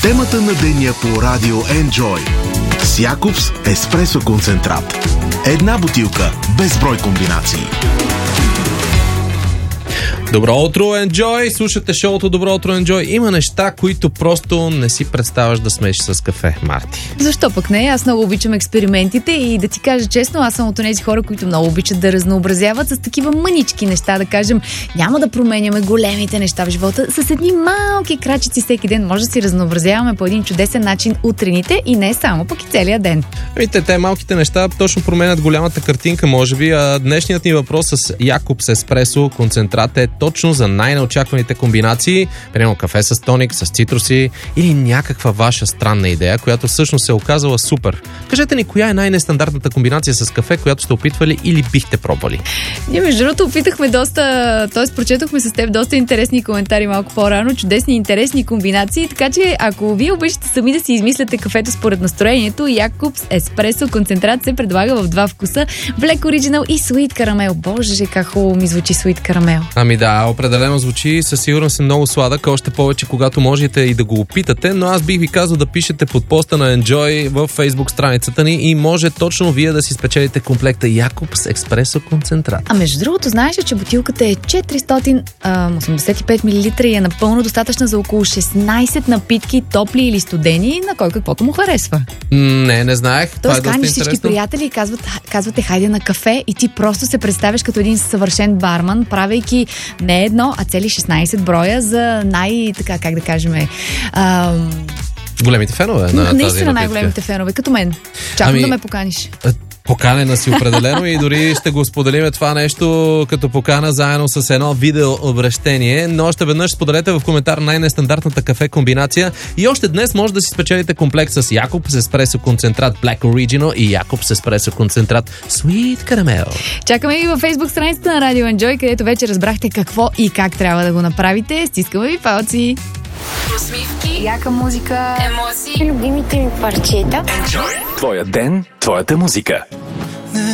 Темата на деня по радио Enjoy с Якобс еспресо концентрат. Една бутилка, безброй комбинации. Добро утро, Enjoy! Слушате шоуто Добро утро, Enjoy. Има неща, които просто не си представяш да смееш с кафе, Марти. Защо пък не? Аз много обичам експериментите и да ти кажа честно, аз съм от тези хора, които много обичат да разнообразяват с такива мънички неща, да кажем, няма да променяме големите неща в живота, с едни малки крачици всеки ден може да си разнообразяваме по един чудесен начин утрените и не само, пък и целия ден. Те малките неща точно променят голямата картинка, може би, а днешният ни въпрос с Якобс еспресо концентрат е точно за най-неочакваните комбинации, примерно кафе с тоник, с цитруси или някаква ваша странна идея, която всъщност се е оказала супер. Кажете ни, коя е най-нестандартната комбинация с кафе, която сте опитвали или бихте пробвали? Ние между другото опитахме прочетохме с теб доста интересни коментари малко по-рано, чудесни, интересни комбинации, така че ако вие обичате сами да си измисляте кафето според настроението, Якобс еспресо концентрат се предлага в два вкуса, Black Original и Sweet Caramel. Боже, как хубаво ми звучи Sweet Caramel. Ами да, определено звучи, със сигурност е много сладък, още повече когато можете и да го опитате, но аз бих ви казал да пишете под поста на Enjoy в Facebook страницата ни и може точно вие да си спечелите комплекта Якобс еспресо концентрат. А между другото, знаеш ли, че бутилката е 485 мл и е напълно достатъчна за около 16 напитки, топли или студени, на кой каквото му харесва. Не знаех. Тоест, каниш всички приятели и казвате хайде на кафе и ти просто се представяш като един съвършен барман, правейки не едно, а цели 16 броя за големите фенове на тази напитка. Наистина най-големите фенове, като мен. Чакам да ме поканиш. Поканена си определено и дори ще го споделиме това нещо като покана заедно с едно видео обращение, но още веднъж споделете в коментар най-нестандартната кафе комбинация и още днес може да си спечелите комплект с Якобс еспресо концентрат Black Original и Якобс еспресо концентрат Sweet Caramel. Чакаме ви във Facebook страницата на Radio Enjoy, където вече разбрахте какво и как трябва да го направите. Стискаме ви палци! Усмивки, яка музика, емоции, любимите ми парчета. Enjoy. Твоя ден, твоята музика.